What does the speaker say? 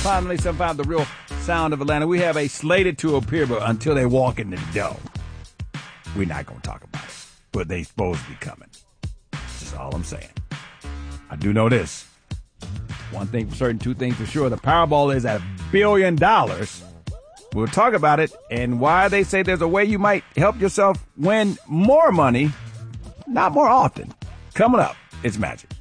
finally, the real sound of Atlanta. We have a slated to appear, but until they walk in the door, we're not going to talk about it. But they supposed to be coming. That's all I'm saying. I do know this. One thing for certain, two things for sure. The Powerball is at $1 billion. We'll talk about it and why they say there's a way you might help yourself win more money, not more often. Coming up, it's Magic.